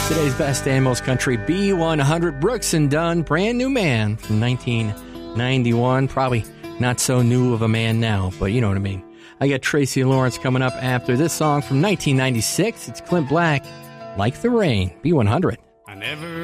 Today's best and most country B100, Brooks and Dunn, Brand New Man from 1991. Probably not so new of a man now, but you know what I mean. I got Tracy Lawrence coming up after this song from 1996. It's Clint Black, Like the Rain, B100. I never